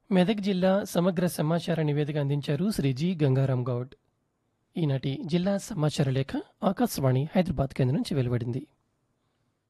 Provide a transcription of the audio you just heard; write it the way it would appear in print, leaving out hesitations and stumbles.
మెదక్ జిల్లా సమగ్ర సమాచార నివేదిక అందించారు శ్రీ జి. గంగారాం గౌడ్. ఈనాటి జిల్లా సమాచార లేఖ ఆకాశవాణి హైదరాబాద్ కేంద్రం నుంచి వెలువడింది.